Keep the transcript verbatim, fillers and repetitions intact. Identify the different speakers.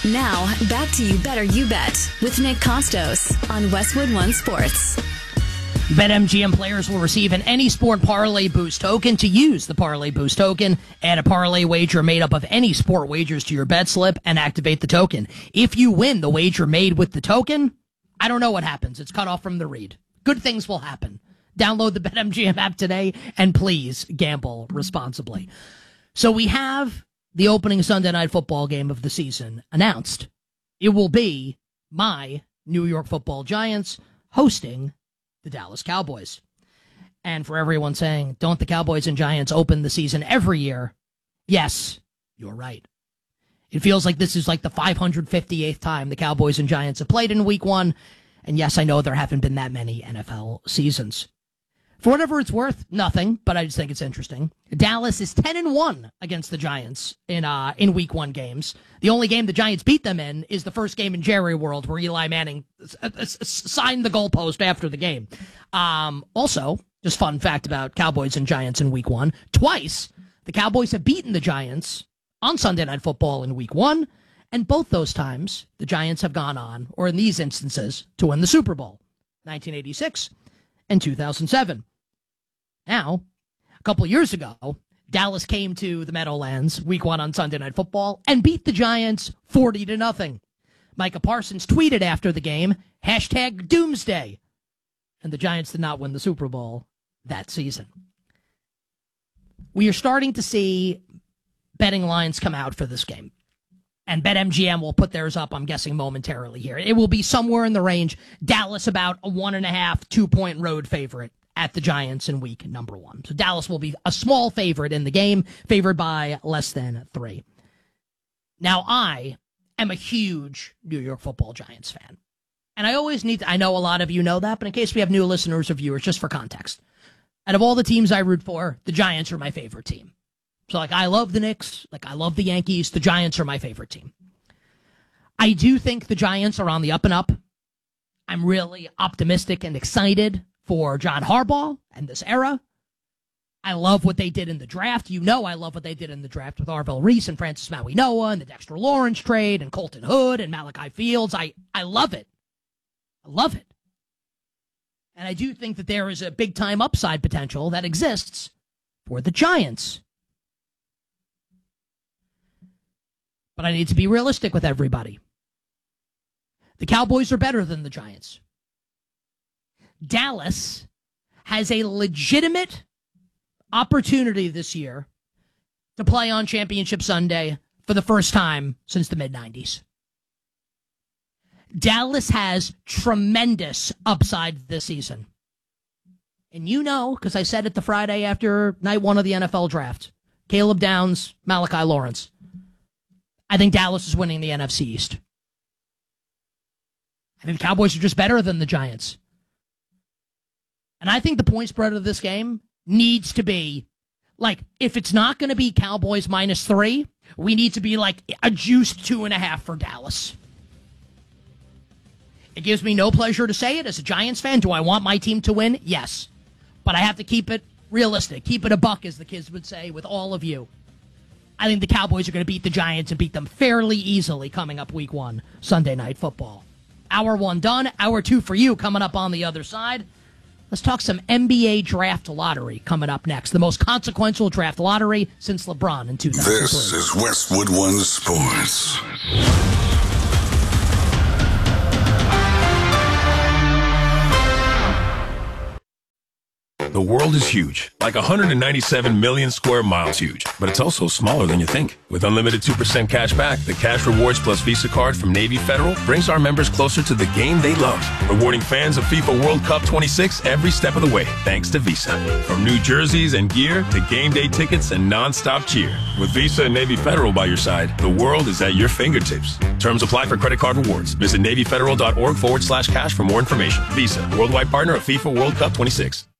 Speaker 1: Now, back to You Better You Bet with Nick Costos on Westwood One Sports.
Speaker 2: BetMGM players will receive an Any Sport Parlay Boost token. To use the Parlay Boost token, add a parlay wager made up of any sport wagers to your bet slip and activate the token. If you win the wager made with the token, I don't know what happens. It's cut off from the read. Good things will happen. Download the BetMGM app today and please gamble responsibly. So we have the opening Sunday Night Football game of the season announced. It will be my New York Football Giants hosting the Dallas Cowboys. And for everyone saying, don't the Cowboys and Giants open the season every year? Yes, you're right. It feels like this is like the five hundred fifty-eighth time the Cowboys and Giants have played in week one. And yes, I know there haven't been that many N F L seasons. For whatever it's worth, nothing, but I just think it's interesting. Dallas is ten and one against the Giants in uh in week one games. The only game the Giants beat them in is the first game in Jerry World where Eli Manning signed the goalpost after the game. Um, also, just fun fact about Cowboys and Giants in week one. Twice, the Cowboys have beaten the Giants on Sunday Night Football in week one, and both those times, the Giants have gone on, or in these instances, to win the Super Bowl, nineteen eighty-six and two thousand seven. Now, a couple of years ago, Dallas came to the Meadowlands week one on Sunday Night Football and beat the Giants forty to nothing. Micah Parsons tweeted after the game, hashtag Doomsday. And the Giants did not win the Super Bowl that season. We are starting to see betting lines come out for this game. And BetMGM will put theirs up, I'm guessing, momentarily here. It will be somewhere in the range. Dallas about a one and a half, two-point road favorite at the Giants in week number one. So Dallas will be a small favorite in the game, favored by less than three. Now, I am a huge New York Football Giants fan. And I always need to, I know a lot of you know that, but in case we have new listeners or viewers, just for context, out of all the teams I root for, the Giants are my favorite team. So, like, I love the Knicks, like, I love the Yankees, the Giants are my favorite team. I do think the Giants are on the up and up. I'm really optimistic and excited for John Harbaugh and this era. I love what they did in the draft. You know I love what they did in the draft with Arvell Reese and Francis Maui Noah and the Dexter Lawrence trade and Colton Hood and Malachi Fields. I, I love it. I love it. And I do think that there is a big-time upside potential that exists for the Giants. But I need to be realistic with everybody. The Cowboys are better than the Giants. Dallas has a legitimate opportunity this year to play on Championship Sunday for the first time since the mid nineties. Dallas has tremendous upside this season. And you know, because I said it the Friday after night one of the N F L draft, Caleb Downs, Malachi Lawrence. I think Dallas is winning the N F C East. I think the Cowboys are just better than the Giants. And I think the point spread of this game needs to be, like, if it's not going to be Cowboys minus three, we need to be, like, a juiced two and a half for Dallas. It gives me no pleasure to say it. As a Giants fan, do I want my team to win? Yes. But I have to keep it realistic. Keep it a buck, as the kids would say, with all of you. I think the Cowboys are going to beat the Giants and beat them fairly easily coming up week one, Sunday Night Football. Hour one done. Hour two for you coming up on the other side. Let's talk some N B A draft lottery coming up next. The most consequential draft lottery since LeBron in two thousand three.
Speaker 3: This is Westwood One Sports.
Speaker 4: The world is huge, like one hundred ninety-seven million square miles huge, but it's also smaller than you think. With unlimited two percent cash back, the Cash Rewards Plus Visa card from Navy Federal brings our members closer to the game they love, rewarding fans of FIFA World Cup twenty-six every step of the way, thanks to Visa. From new jerseys and gear to game day tickets and non-stop cheer. With Visa and Navy Federal by your side, the world is at your fingertips. Terms apply for credit card rewards. Visit NavyFederal.org forward slash cash for more information. Visa, worldwide partner of FIFA World Cup twenty-six.